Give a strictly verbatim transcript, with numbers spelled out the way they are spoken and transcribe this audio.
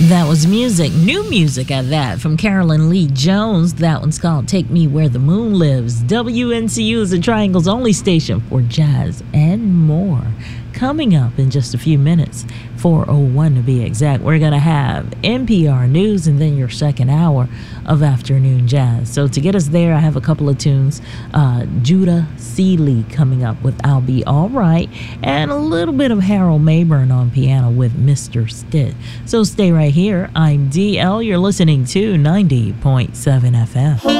That was music, new music at that, from Carolyn Lee Jones. That one's called Take Me Where the Moon Lives. W N C U is the Triangle's only station for jazz and more. Coming up in just a few minutes, four oh one to be exact, we're going to have N P R News and then your second hour of afternoon jazz. So to get us there, I have a couple of tunes. Uh, Judah Seeley coming up with I'll Be All Right, and a little bit of Harold Mayburn on piano with Mister Stitt. So stay right here. I'm D L. You're listening to ninety point seven F M.